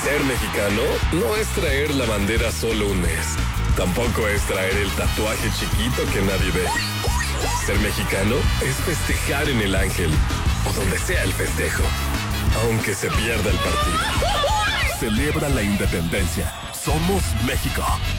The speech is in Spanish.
Ser mexicano no es traer la bandera solo un mes. Tampoco es traer el tatuaje chiquito que nadie ve. Ser mexicano es festejar en el Ángel o donde sea el festejo, aunque se pierda el partido. Celebra la independencia. Somos México.